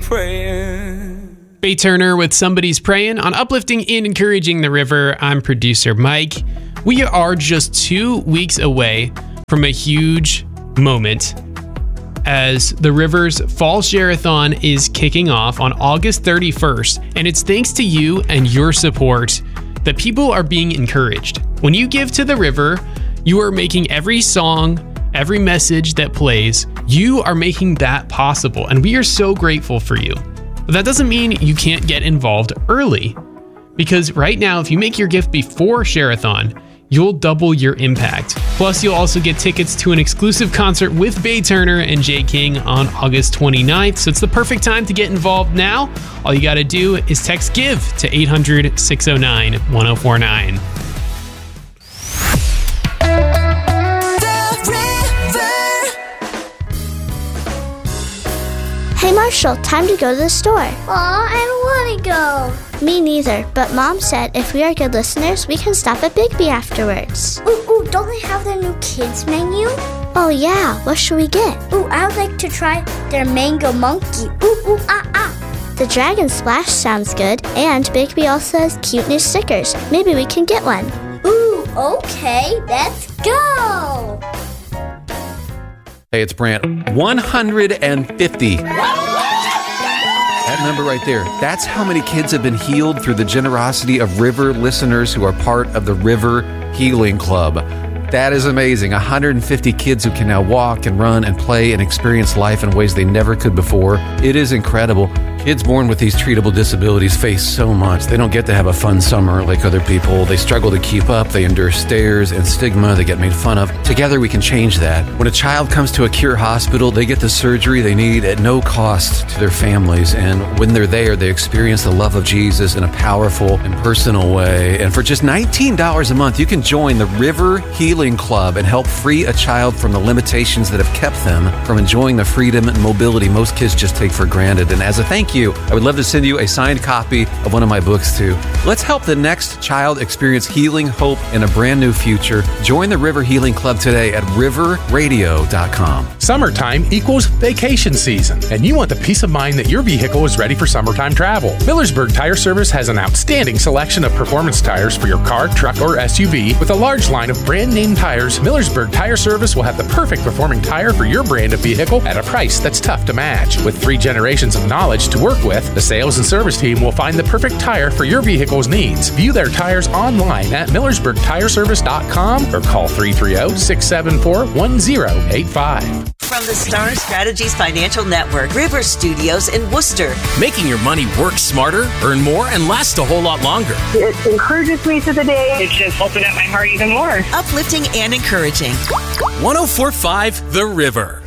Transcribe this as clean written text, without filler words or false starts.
praying. Faye Turner with Somebody's Praying on Uplifting and Encouraging the River. I'm producer Mike. We are just 2 weeks away from a huge moment as the River's Fall Share-a-thon is kicking off on August 31st, and it's thanks to you and your support that people are being encouraged. When you give to the River, you are making every song, every message that plays, you are making that possible, and we are so grateful for you. But that doesn't mean you can't get involved early, because right now, if you make your gift before Share-a-thon, you'll double your impact. Plus, you'll also get tickets to an exclusive concert with Faye Turner and Jay King on August 29th. So it's the perfect time to get involved now. All you got to do is text GIVE to 800-609-1049. Hey Marshall, time to go to the store. Aw, I don't want to go. Me neither, but Mom said if we are good listeners, we can stop at Bigby afterwards. Ooh, don't they have their new kids menu? Oh yeah, what should we get? Ooh, I would like to try their mango monkey. Ooh, ah. The Dragon Splash sounds good, and Bigby also has cute new stickers. Maybe we can get one. Ooh, okay, let's go. Hey, it's Brant. 150. That number right there, that's how many kids have been healed through the generosity of River listeners who are part of the River Healing Club. That is amazing. 150 kids who can now walk and run and play and experience life in ways they never could before. It is incredible. Kids born with these treatable disabilities face so much. They don't get to have a fun summer like other people. They struggle to keep up. They endure stares and stigma. They get made fun of. Together, we can change that. When a child comes to a Cure hospital, they get the surgery they need at no cost to their families. And when they're there, they experience the love of Jesus in a powerful and personal way. And for just $19 a month, you can join the River Healing Club and help free a child from the limitations that have kept them from enjoying the freedom and mobility most kids just take for granted. And as a thank you, I would love to send you a signed copy of one of my books too. Let's help the next child experience healing, hope, and a brand new future. Join the River Healing Club today at riverradio.com. Summertime equals vacation season, and you want the peace of mind that your vehicle is ready for summertime travel. Millersburg Tire Service has an outstanding selection of performance tires for your car, truck, or SUV. With a large line of brand name tires, Millersburg Tire Service will have the perfect performing tire for your brand of vehicle at a price that's tough to match. With 3 generations of knowledge to work with, the sales and service team will find the perfect tire for your vehicle's needs. View their tires online at millersburgtireservice.com or call 330-674-1085. From the Star Strategies Financial Network, River Studios in Worcester. Making your money work smarter, earn more, and last a whole lot longer. It encourages me through the day. It just opened up my heart even more. Uplifting and encouraging. 104.5 The River.